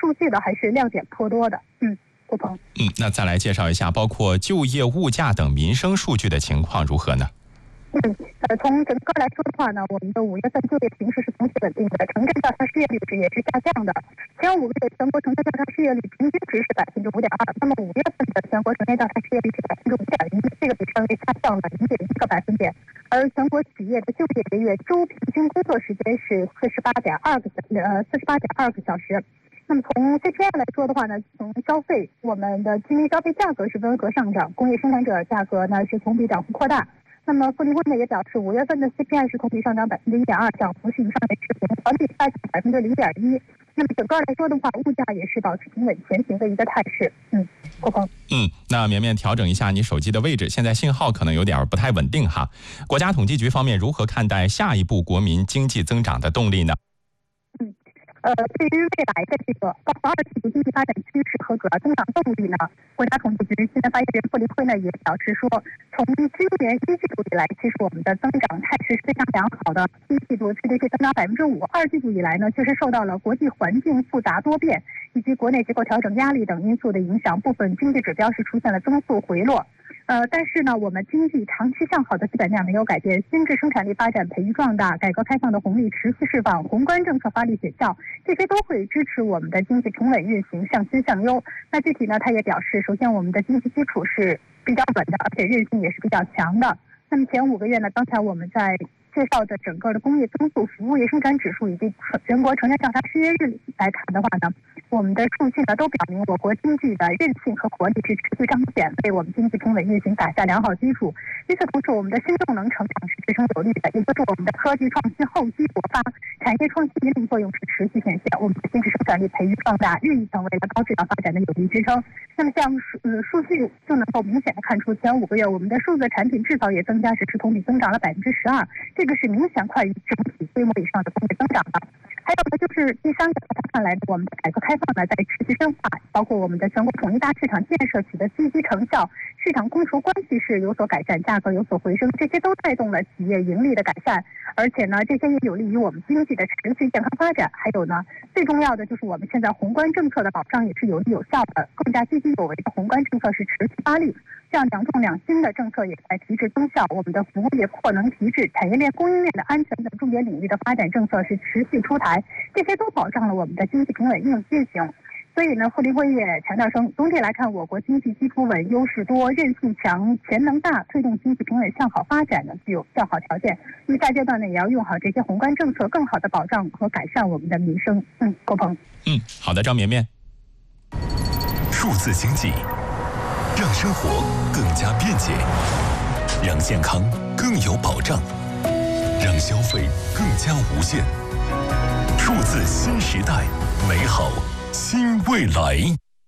数据的还是亮点颇多的。郭鹏。 那再来介绍一下包括就业、物价等民生数据的情况如何呢？ 从整个来说的话呢，我们的5月份就业形势是总体稳定的，城镇调查失业率也是下降的。前5个月全国城镇调查失业率平均值是5.2%，那么5月份的全国城镇调查失业率是5.1%，这个比上月下降了0.1个百分点。而全国企业的就业节约周平均工作时间是48.2个小时。那么从 CPI 来说的话呢，从消费，我们的居民消费价格是温和上涨，工业生产者价格呢是同比涨幅扩大。那么傅立辉呢也表示，5月份的 CPI 是同比上涨1.2%，涨幅是与上月持平，环比下降0.1%。那么整个来说的话，物价也是保持平稳前行的一个态势。郭鹏。 那绵绵调整一下你手机的位置，现在信号可能有点不太稳定哈。国家统计局方面如何看待下一步国民经济增长的动力呢？ 对于未来的这个包括2季度经济发展趋势和主要增长动力呢，国家统计局新闻发言人傅立辉呢也表示说，从今年1季度以来，其实我们的增长态势是非常良好的。1季度 GDP 增长5%，2季度以来呢，确实受到了国际环境复杂多变以及国内结构调整压力等因素的影响，部分经济指标是出现了增速回落。但是呢，我们经济长期向好的基本面没有改变，新质生产力发展培育壮大，改革开放的红利持续释放，宏观政策发力显效，这些都会支持我们的经济平稳运行，向新向优。那具体呢，他也表示，首先我们的经济基础是比较稳的，而且韧性也是比较强的。那么前5个月呢，刚才我们在介绍的整个的工业增速、服务业生产指数以及全国城镇调查失业率来看的话呢，我们的数据呢都表明我国经济的韧性和活力是持续彰显，为我们经济平稳运行打下良好基础。与此同时，我们的新动能成长是支撑有力的，也就是我们的科技创新厚积薄发，产业创新引领作用是持续显现，我们的新质生产力培育壮大，日益成为了高质量发展的有力支撑。那么像数据就能够明显的看出，前5个月我们的数字产品制造业增加值是同比增长了12%，这个是明显快于整体规模以上的工业增长的。还有呢，就是第3个看来，我们的改革开放呢在持续深化，包括我们的全国统一大市场建设取得积极成效，市场供求关系是有所改善，价格有所回升，这些都带动了企业盈利的改善，而且呢，这些也有利于我们经济的持续健康发展。还有呢，最重要的就是我们现在宏观政策的保障也是有力有效的，更加积极有为的宏观政策是持续发力，这样2重2新的政策也在提质增效，我们的服务业扩能提质、产业链供应链的安全等重点领域的发展政策是持续出台，这些都保障了我们的经济平稳运行。所以呢，傅立辉也强调说，总体来看，我国经济基础稳、优势多、韧性强、潜能大，推动经济平稳向好发展呢，具有较好条件。那么下阶段呢，也要用好这些宏观政策，更好的保障和改善我们的民生。郭鹏。 好的，张绵绵。 数字经济让生活更加便捷，让健康更有保障，让消费更加无限。数字新时代，美好新未来。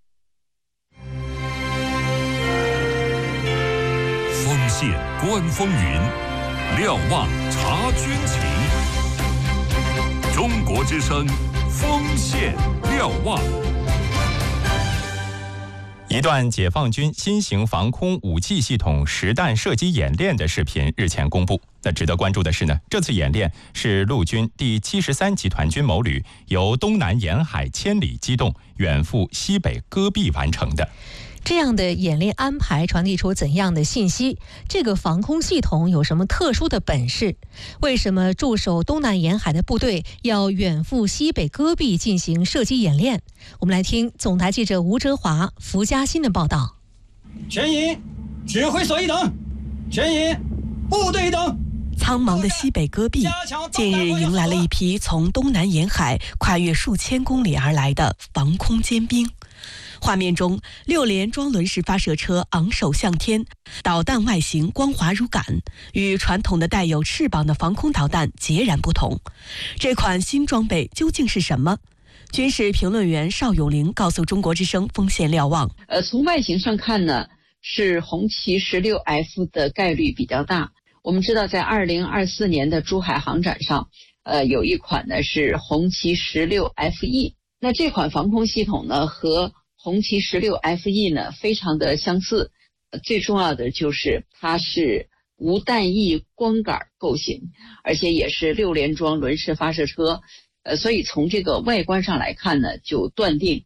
锋线观风云，瞭望察军情。中国之声，锋线瞭望。 一段解放军新型防空武器系统实弹射击演练的视频日前公布。那值得关注的是呢，这次演练是陆军第73集团军某旅由东南沿海千里机动，远赴西北戈壁完成的。 这样的演练安排传递出怎样的信息？这个防空系统有什么特殊的本事？为什么驻守东南沿海的部队要远赴西北戈壁进行射击演练？我们来听总台记者吴哲华、福嘉欣的报道。 全营指挥所一等，全营部队一等。 苍茫的西北戈壁近日迎来了一批从东南沿海跨越数千公里而来的防空尖兵。画面中，6连装轮式发射车昂首向天，导弹外形光滑如杆，与传统的带有翅膀的防空导弹截然不同。这款新装备究竟是什么？军事评论员邵永玲告诉中国之声锋线瞭望， 从外形上看呢，是红旗 16F 的概率比较大。我们知道在2024年的珠海航展上，有一款呢是红旗 16FE， 那这款防空系统呢和红旗 16FE 呢非常的相似，最重要的就是它是无弹翼光杆构型，而且也是6连装轮式发射车，所以从这个外观上来看呢，就断定